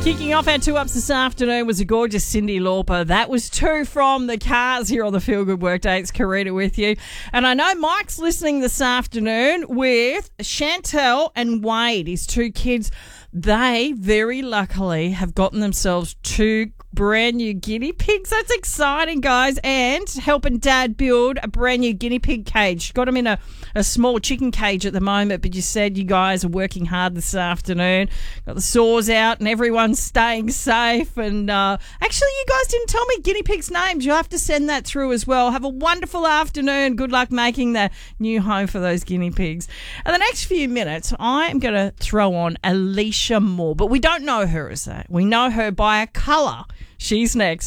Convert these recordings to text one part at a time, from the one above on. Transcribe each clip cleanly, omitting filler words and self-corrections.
Kicking off our 2-ups this afternoon was a gorgeous Cyndi Lauper. That was 2 from the Cars here on the Feel Good Workday. It's Karita with you. And I know Mike's listening this afternoon with Chantel and Wade, his 2 kids. They very luckily have gotten themselves 2 brand new guinea pigs. That's exciting, guys. And helping Dad build a brand new guinea pig cage. Got them in a small chicken cage at the moment, but you said you guys are working hard this afternoon. Got the saws out and everyone's staying safe. And actually, you guys didn't tell me guinea pigs' names. You'll have to send that through as well. Have a wonderful afternoon. Good luck making the new home for those guinea pigs. In the next few minutes, I am going to throw on Alicia Moore, but we don't know her as that. We know her by a colour. She's next.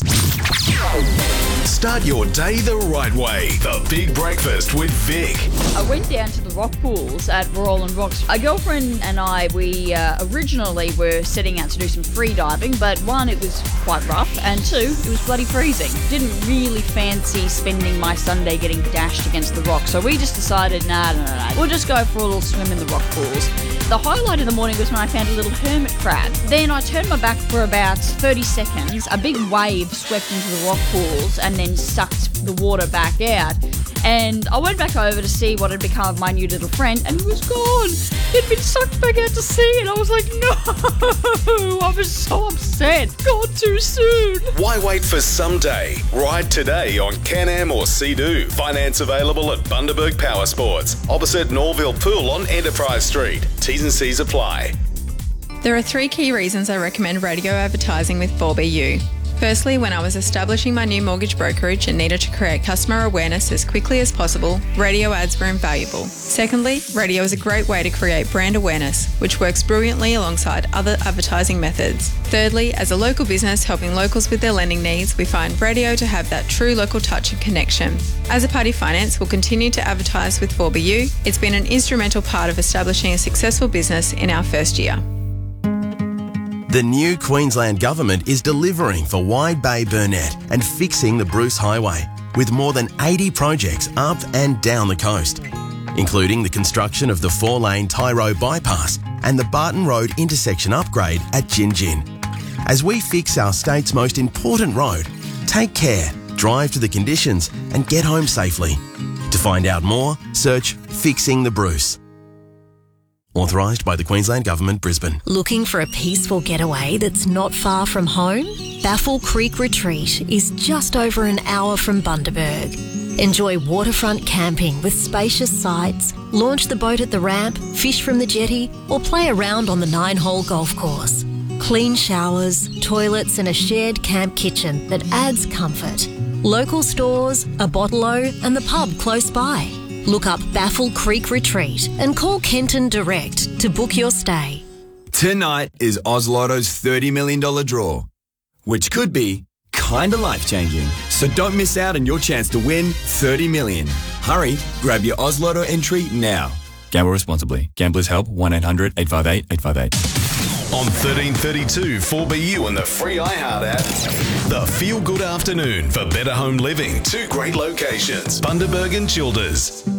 Start your day the right way. The Big Breakfast with Vic. I went down to the rock pools at Roland Rocks. A girlfriend and I, we originally were setting out to do some free diving, but 1, it was quite rough, and 2, it was bloody freezing. Didn't really fancy spending my Sunday getting dashed against the rocks, so we just decided, nah, we'll just go for a little swim in the rock pools. The highlight of the morning was when I found a little hermit crab. Then I turned my back for about 30 seconds. A big wave swept into the rock pools and then sucked the water back out. And I went back over to see what had become of my new little friend, and he was gone. He'd been sucked back out to sea, and I was like, no, I was so upset. Gone too soon. Why wait for someday? Ride today on Can-Am or Sea-Doo. Finance available at Bundaberg Power Sports, opposite Norville Pool on Enterprise Street. T's and C's apply. There are 3 key reasons I recommend radio advertising with 4BU. Firstly, when I was establishing my new mortgage brokerage and needed to create customer awareness as quickly as possible, radio ads were invaluable. Secondly, radio is a great way to create brand awareness, which works brilliantly alongside other advertising methods. Thirdly, as a local business helping locals with their lending needs, we find radio to have that true local touch and connection. As a party finance, we'll continue to advertise with 4BU. It's been an instrumental part of establishing a successful business in our first year. The new Queensland Government is delivering for Wide Bay Burnett and fixing the Bruce Highway, with more than 80 projects up and down the coast, including the construction of the 4-lane Tyro bypass and the Barton Road intersection upgrade at Gin Gin. As we fix our state's most important road, take care, drive to the conditions and get home safely. To find out more, search Fixing the Bruce. Authorised by the Queensland Government, Brisbane. Looking for a peaceful getaway that's not far from home? Baffle Creek Retreat is just over an hour from Bundaberg. Enjoy waterfront camping with spacious sites, launch the boat at the ramp, fish from the jetty, or play around on the 9-hole golf course. Clean showers, toilets and a shared camp kitchen that adds comfort. Local stores, a bottle-o and the pub close by. Look up Baffle Creek Retreat and call Kenton direct to book your stay. Tonight is Oz Lotto's $30 million draw, which could be kinda life-changing. So don't miss out on your chance to win $30 million. Hurry, grab your Oz Lotto entry now. Gamble responsibly. Gamblers Help, 1-800-858-858. On 1332 4BU and the free iHeart app. The Feel Good Afternoon for better home living. 2 great locations, Bundaberg and Childers.